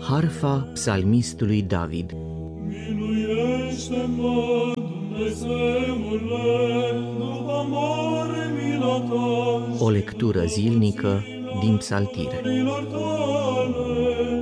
Harfa psalmistului David. Miluiește-mă, Dumnezeule, după mare mila ta. O lectură zilnică din psaltire. Milor tale,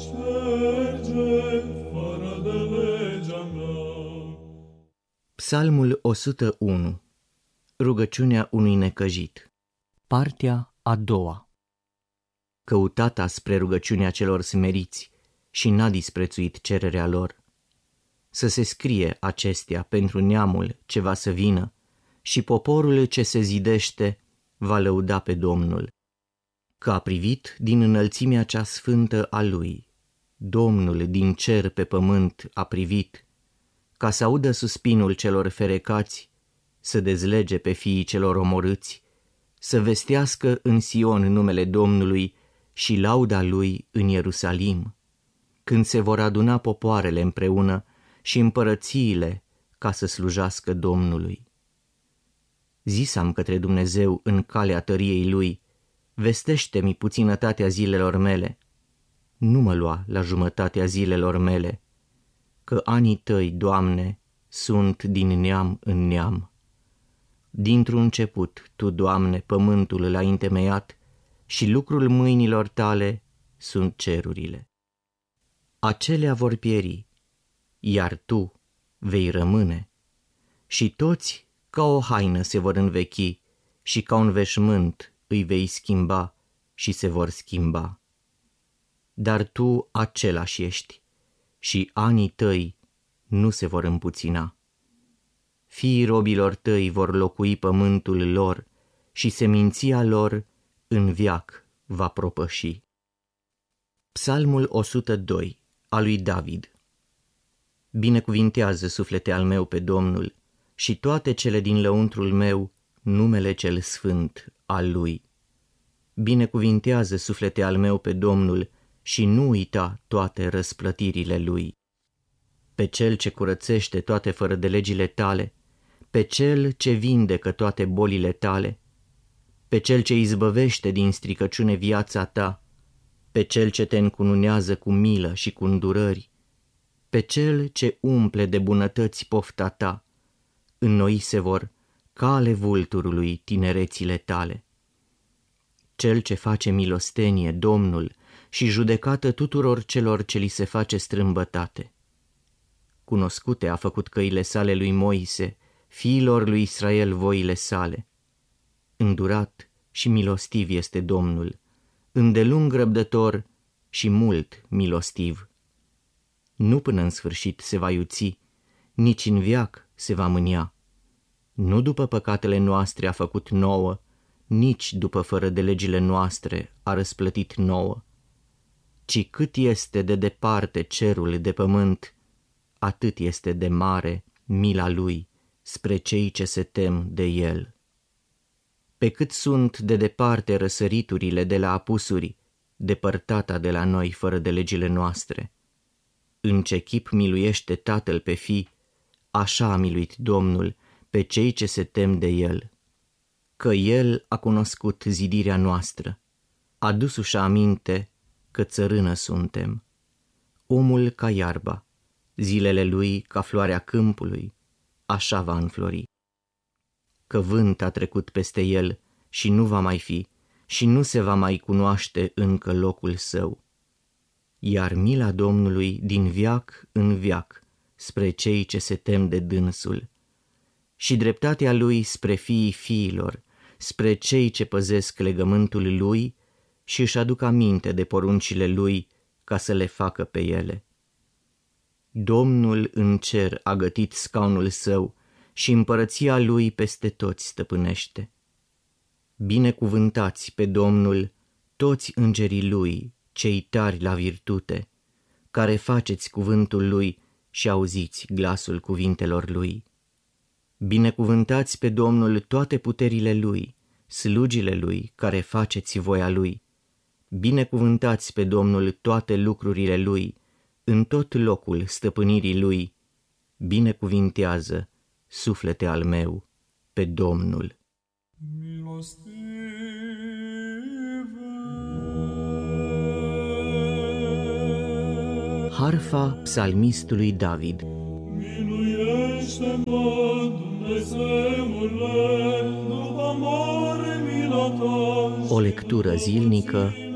șterge fără de legea mea. Psalmul 101. Rugăciunea unui necăjit. Partea a doua. Căutata spre rugăciunea celor smeriți și n-a disprețuit cererea lor. Să se scrie acestea pentru neamul ce va să vină și poporul ce se zidește va lăuda pe Domnul. Că a privit din înălțimea cea sfântă a lui, Domnul din cer pe pământ a privit, ca să audă suspinul celor ferecați, să dezlege pe fiii celor omorâți, să vestească în Sion numele Domnului și lauda lui în Ierusalim, când se vor aduna popoarele împreună și împărățiile ca să slujească Domnului. Zis-am către Dumnezeu în calea tăriei lui, vestește-mi puținătatea zilelor mele, nu mă lua la jumătatea zilelor mele, că anii tăi, Doamne, sunt din neam în neam. Dintr-un început, Tu, Doamne, pământul l-ai întemeiat și lucrul mâinilor Tale sunt cerurile. Acelea vor pieri, iar Tu vei rămâne, și toți ca o haină se vor învechi și ca un veșmânt îi vei schimba și se vor schimba. Dar Tu același ești și anii Tăi nu se vor împuțina. Fiii robilor Tăi vor locui pământul lor și seminția lor în veac va propăși. Psalmul 102 al lui David. Binecuvintează, suflete al meu, pe Domnul și toate cele din lăuntrul meu numele cel sfânt al lui. Binecuvintează, suflete al meu, pe Domnul și nu uita toate răsplătirile lui. Pe cel ce curățește toate fără de legile tale, pe cel ce vindecă toate bolile tale, pe cel ce izbăvește din stricăciune viața ta, pe cel ce te încununează cu milă și cu îndurări, pe cel ce umple de bunătăți pofta ta, înnoi se vor ca ale vulturului tinerețile tale. Cel ce face milostenie, Domnul, și judecată tuturor celor ce li se face strâmbătate. Cunoscute a făcut căile sale lui Moise, fiilor lui Israel voile sale. Îndurat și milostiv este Domnul, îndelung răbdător și mult milostiv. Nu până în sfârșit se va iuți, nici în veac se va mânia. Nu după păcatele noastre a făcut nouă, nici după fără de legile noastre a răsplătit nouă. Ci cât este de departe cerul de pământ, atât este de mare mila lui spre cei ce se tem de el. Pe cât sunt de departe răsăriturile de la apusuri, depărtata de la noi fără de legile noastre. În ce chip miluiește Tatăl pe fii, așa a miluit Domnul pe cei ce se tem de el. Că el a cunoscut zidirea noastră, a dus-și aminte că țărână suntem. Omul ca iarba, zilele lui ca floarea câmpului, așa va înflori. Că vânt a trecut peste el și nu va mai fi și nu se va mai cunoaște încă locul său. Iar mila Domnului din veac în veac spre cei ce se tem de dânsul și dreptatea lui spre fiii fiilor, spre cei ce păzesc legământul lui și își aduc aminte de poruncile lui ca să le facă pe ele. Domnul în cer a gătit scaunul său și împărăția lui peste toți stăpânește. Binecuvântați pe Domnul toți îngerii lui, cei tari la virtute, care faceți cuvântul lui și auziți glasul cuvintelor lui. Binecuvântați pe Domnul toate puterile lui, slugile lui, care faceți voia lui. Binecuvântați pe Domnul toate lucrurile lui, în tot locul stăpânirii lui. Binecuvintează, suflete al meu, pe Domnul. Milostive. Harfa psalmistului David. Miluiește-mă, Dumnezeule, după mare mila ta. O lectură zilnică